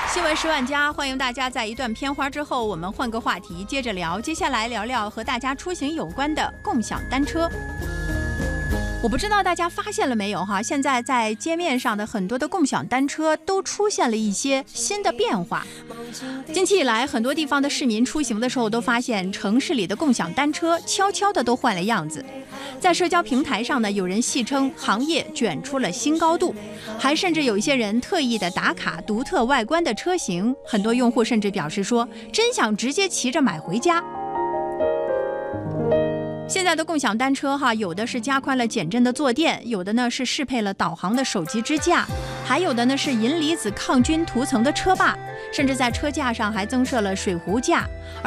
新闻10万加，欢迎大家在一段片花之后，我们换个话题，接着聊。接下来聊聊和大家出行有关的共享单车。我不知道大家发现了没有哈，现在在街面上的很多的共享单车都出现了一些新的变化。近期以来，很多地方的市民出行的时候都发现，城市里的共享单车悄悄的都换了样子。在社交平台上呢，有人戏称行业卷出了新高度，还甚至有一些人特意的打卡独特外观的车型。很多用户甚至表示说，真想直接骑着买回家。现在的共享单车哈，有的是加宽了减震的坐垫，有的呢是适配了导航的手机支架，还有的呢是银离子抗菌涂层的车把，甚至在车架上还增设了水壶架。